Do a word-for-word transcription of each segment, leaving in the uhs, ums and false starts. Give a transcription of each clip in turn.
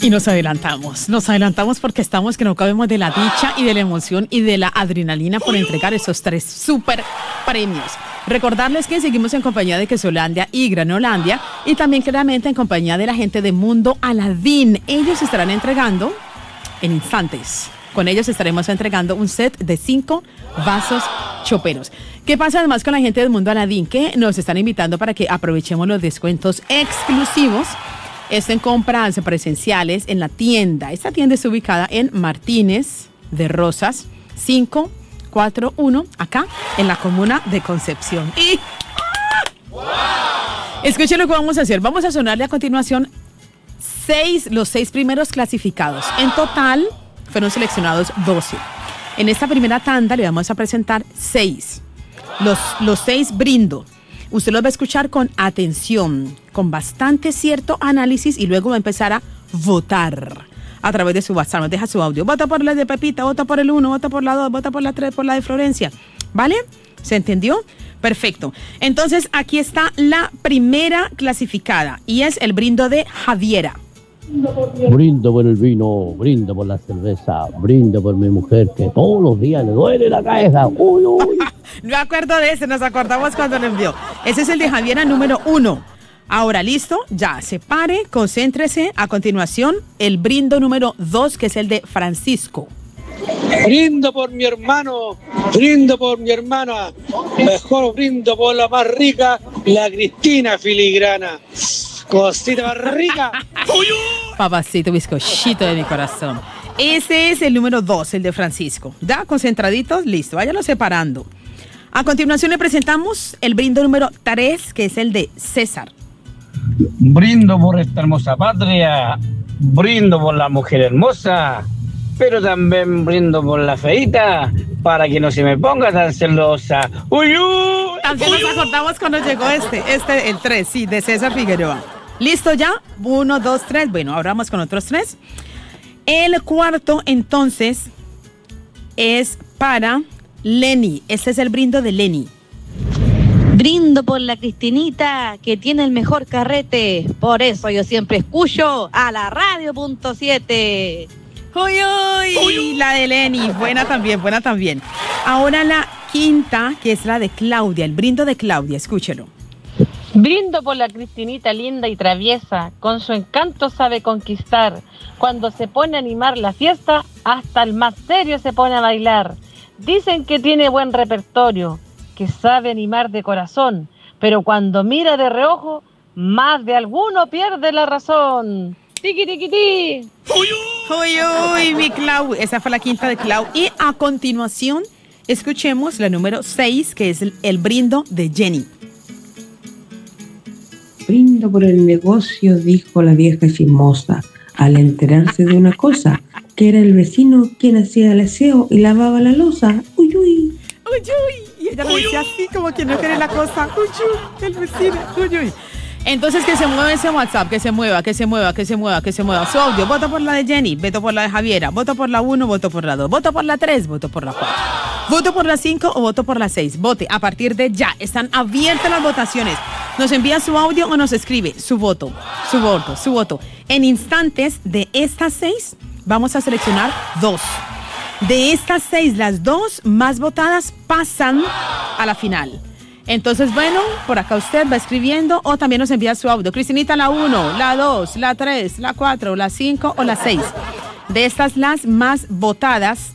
Y nos adelantamos, nos adelantamos porque estamos que no cabemos de la dicha y de la emoción y de la adrenalina por entregar esos tres super premios. Recordarles que seguimos en compañía de Quesolandia y Granolandia y también claramente en compañía de la gente de Mundo Aladín. Ellos estarán entregando en instantes. Con ellos estaremos entregando un set de cinco vasos choperos. ¿Qué pasa además con la gente del Mundo Aladín? Que nos están invitando para que aprovechemos los descuentos exclusivos. Esto en compras presenciales en la tienda. Esta tienda está ubicada en Martínez de Rosas cinco cuatro uno, acá en la comuna de Concepción. Y ¡wow! Escuchen lo que vamos a hacer. Vamos a sonarle a continuación seis, los seis primeros clasificados. En total fueron seleccionados doce. En esta primera tanda le vamos a presentar seis. Los, los seis brindo. Usted los va a escuchar con atención, con bastante cierto análisis y luego va a empezar a votar a través de su WhatsApp. Nos deja su audio. Vota por la de Pepita, vota por el uno, vota por la dos, vota por la tres, por la de Florencia. ¿Vale? ¿Se entendió? Perfecto. Entonces, aquí está la primera clasificada y es el brindo de Javiera. Brindo por el vino, brindo por la cerveza, brindo por mi mujer que todos los días le duele la cabeza. Uy, uy. No me acuerdo de ese, nos acordamos cuando lo envió. Ese es el de Javiera número uno. Ahora, ¿listo? Ya, se pare, concéntrese. A continuación, el brindo número dos, que es el de Francisco. Brindo por mi hermano, brindo por mi hermana. Mejor brindo por la más rica, la Cristina Filigrana. Cosita más rica. Papacito, bizcochito de mi corazón. Ese es el número dos, el de Francisco. ¿Ya? Concentraditos, listo. Váyanlo separando. A continuación le presentamos el brindo número tres, que es el de César. Brindo por esta hermosa patria, brindo por la mujer hermosa, pero también brindo por la feita, para que no se me ponga tan celosa. ¡Uy, uy! También nos acordamos cuando llegó este, este, el tres, sí, de César Figueroa. ¿Listo ya? Uno, dos, tres. Bueno, ahora vamos con otros tres. El cuarto, entonces, es para Lenny. Este es el brindo de Lenny. Brindo por la Cristinita, que tiene el mejor carrete. Por eso yo siempre escucho a la radio punto siete. ¡Uy, uy! uy. La de Lenny. Buena también, buena también. Ahora la quinta, que es la de Claudia. El brindo de Claudia. Escúchelo. Brindo por la Cristinita linda y traviesa, con su encanto sabe conquistar. Cuando se pone a animar la fiesta, hasta el más serio se pone a bailar. Dicen que tiene buen repertorio, que sabe animar de corazón, pero cuando mira de reojo, más de alguno pierde la razón. ¡Tiqui, tiqui, ti! ¡Uy, uy! ¡Uy, mi Clau! Esa fue la quinta de Clau. Y a continuación, escuchemos la número seis, que es el, el brindo de Jenny. Brindo por el negocio, dijo la vieja chismosa, al enterarse de una cosa, que era el vecino quien hacía el aseo y lavaba la loza. ¡Uy, uy! ¡Uy, uy! Y ella lo decía así, como quien no quiere la cosa. ¡Uy, uy! El vecino. ¡Uy, uy! Entonces, que se mueva ese WhatsApp, que se mueva, que se mueva, que se mueva, que se mueva. Su audio, voto por la de Jenny, voto por la de Javiera, voto por la uno, voto por la dos, voto por la tres, voto por la cuatro. Voto por la cinco o voto por la seis. Vote a partir de ya. Están abiertas las votaciones. Nos envía su audio o nos escribe su voto, su voto, su voto. En instantes de estas seis, vamos a seleccionar dos. De estas seis, las dos más votadas pasan a la final. Entonces, bueno, por acá usted va escribiendo o también nos envía su audio. Cristinita, la uno, la dos, la tres, la cuatro, la cinco o la seis. De estas, las más votadas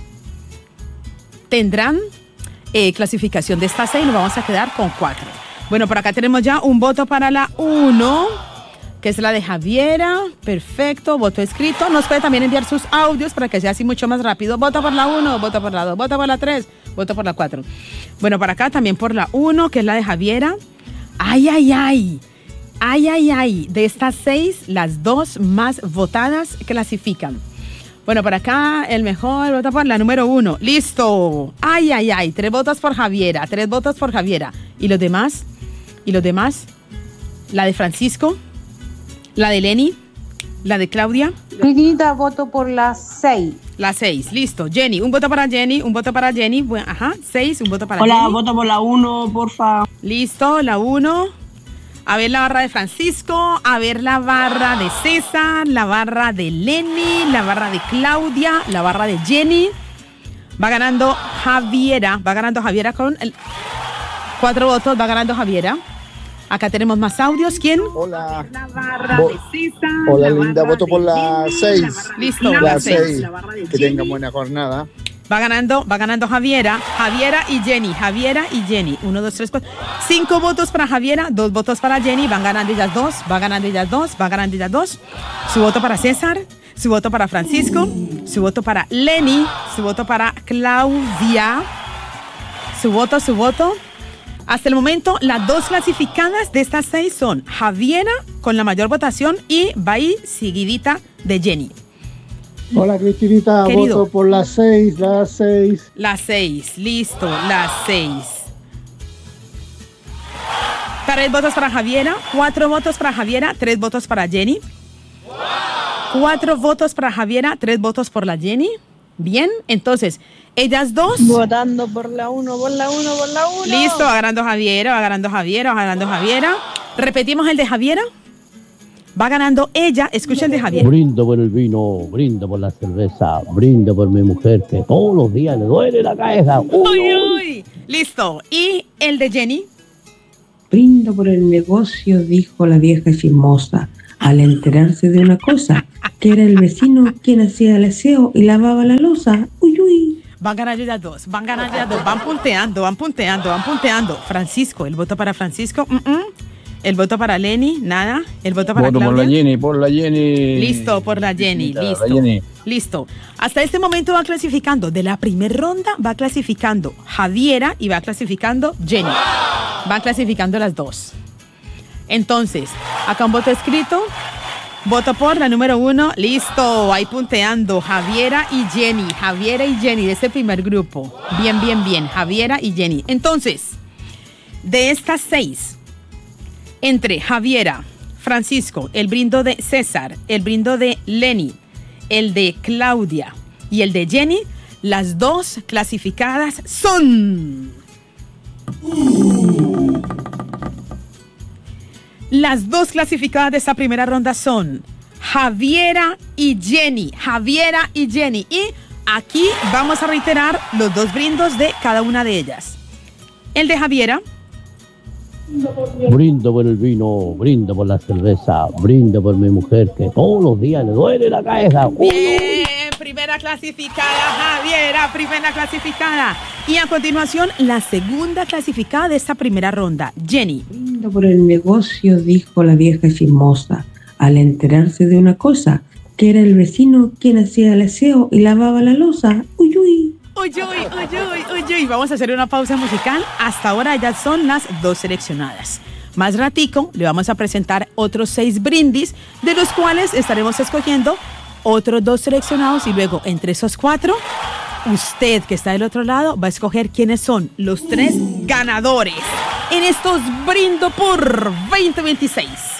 tendrán eh, clasificación de estas seis. Nos vamos a quedar con cuatro. Bueno, por acá tenemos ya un voto para la uno, que es la de Javiera. Perfecto, voto escrito. Nos puede también enviar sus audios para que sea así mucho más rápido. Voto por la uno, voto por la dos, voto por la tres, voto por la cuatro. Bueno, para acá también por la uno, que es la de Javiera. Ay, ay, ay. Ay, ay, ay. De estas seis, las dos más votadas clasifican. Bueno, por acá el mejor vota por la número uno. ¡Listo! ¡Ay, ay, ay! Tres votos por Javiera, tres votos por Javiera. ¿Y los demás? ¿Y los demás? La de Francisco, la de Lenny, la de Claudia. Cristinita, voto por la seis. La seis, listo. Jenny, un voto para Jenny, un voto para Jenny. Bueno, ajá, seis, un voto para Hola, Jenny. Hola, voto por la uno, porfa. Listo, la uno. A ver la barra de Francisco, a ver la barra de César, la barra de Lenny, la barra de Claudia, la barra de Jenny. Va ganando Javiera, va ganando Javiera con el cuatro votos, va ganando Javiera. Acá tenemos más audios. ¿Quién? Hola. Bo- Hola, linda. Voto por la seis. Listo, la la seis. seis. Que tengan buena jornada. Va ganando, va ganando Javiera, Javiera y Jenny, Javiera y Jenny. Uno, dos, tres, cuatro. Cinco votos para Javiera, dos votos para Jenny. Van ganando ellas dos, va ganando ellas dos, va ganando ellas dos. Su voto para César, su voto para Francisco, su voto para Lenny, su voto para Claudia. Su voto, su voto. Hasta el momento, las dos clasificadas de estas seis son Javiera con la mayor votación y va ahí seguidita de Jenny. Hola, Cristinita, Querido. voto por las seis, las seis. Las seis, listo, las seis. Tres votos para Javiera, cuatro votos para Javiera, tres votos para Jenny. Cuatro votos para Javiera, tres votos por la Jenny. Bien, entonces, ellas dos. Votando por la uno, por la uno, por la uno. Listo, va ganando Javiera, va ganando Javiera, va ganando Javiera. Repetimos el de Javiera. Va ganando ella, escucha el de Javiera. Brindo por el vino, brindo por la cerveza, brindo por mi mujer que todos los días le duele la cabeza. Uy, uy. Listo, y el de Jenny. Brindo por el negocio, dijo la vieja chismosa, al enterarse de una cosa, que era el vecino quien hacía el aseo y lavaba la loza. Uy, uy. Van ganando ellas dos, van ganando ellas dos, van punteando, van punteando, van punteando. Francisco, el voto para Francisco. Mm-mm. El voto para Lenny, nada. El voto para Voto Claudia. por la Jenny, por la Jenny. Listo, por la Jenny, La listo. Jenny. Listo. Hasta este momento va clasificando. De la primera ronda va clasificando Javiera y va clasificando Jenny. Van clasificando las dos. Entonces, acá un voto escrito. Voto por la número uno. Listo, ahí punteando. Javiera y Jenny. Javiera y Jenny de este primer grupo. Bien, bien, bien. Javiera y Jenny. Entonces, de estas seis, entre Javiera, Francisco, el brindo de César, el brindo de Lenny, el de Claudia y el de Jenny, las dos clasificadas son... Las dos clasificadas de esta primera ronda son Javiera y Jenny. Javiera y Jenny. Y aquí vamos a reiterar los dos brindos de cada una de ellas. El de Javiera. Brindo por el vino, brindo por la cerveza, brindo por mi mujer que todos los días le duele la cabeza. Bien, primera clasificada, Javiera, primera clasificada. Y a continuación, la segunda clasificada de esta primera ronda, Jenny. Brindo por el negocio, dijo la vieja chismosa, al enterarse de una cosa, que era el vecino quien hacía el aseo y lavaba la loza. Uy, uy. Uy, uy, uy, uy, uy, uy. Vamos a hacer una pausa musical. Hasta ahora ya son las dos seleccionadas. Más ratico le vamos a presentar otros seis brindis, de los cuales estaremos escogiendo otros dos seleccionados y luego entre esos cuatro, usted que está del otro lado va a escoger quiénes son los tres ganadores en estos Brindo por veinte veintiséis.